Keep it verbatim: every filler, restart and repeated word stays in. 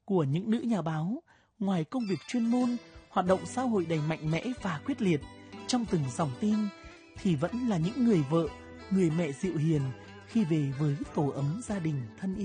của những nữ nhà báo, ngoài công việc chuyên môn, hoạt động xã hội đầy mạnh mẽ và quyết liệt trong từng dòng tin, thì vẫn là những người vợ, người mẹ dịu hiền khi về với tổ ấm gia đình thân yêu.